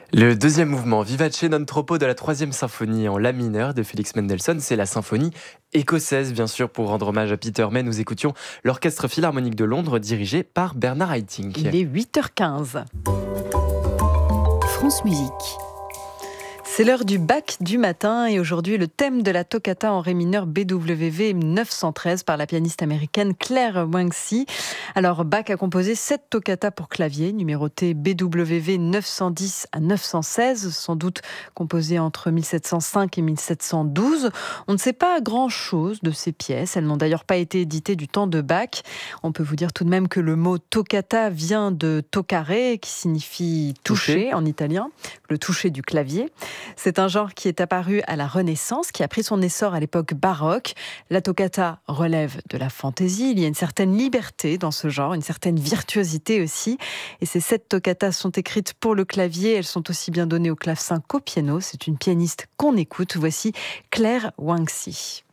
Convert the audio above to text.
Le deuxième mouvement, Vivace non troppo de la troisième symphonie en la mineur de Félix Mendelssohn, c'est la symphonie écossaise, bien sûr, pour rendre hommage à Peter May. Nous écoutions l'Orchestre Philharmonique de Londres dirigé par Bernard Haitink. Il est 8h15. France Musique. C'est l'heure du Bach du matin et aujourd'hui le thème de la toccata en ré mineur BWV 913 par la pianiste américaine Claire Wangcy. Alors Bach a composé 7 toccatas pour clavier, numérotées BWV 910 à 916, sans doute composées entre 1705 et 1712. On ne sait pas grand-chose de ces pièces, elles n'ont d'ailleurs pas été éditées du temps de Bach. On peut vous dire tout de même que le mot toccata vient de toccare, qui signifie toucher en italien, le toucher du clavier. C'est un genre qui est apparu à la Renaissance, qui a pris son essor à l'époque baroque. La toccata relève de la fantaisie. Il y a une certaine liberté dans ce genre, une certaine virtuosité aussi. Et ces 7 toccatas sont écrites pour le clavier. Elles sont aussi bien données au clavecin qu'au piano. C'est une pianiste qu'on écoute. Voici Claire Wangcy.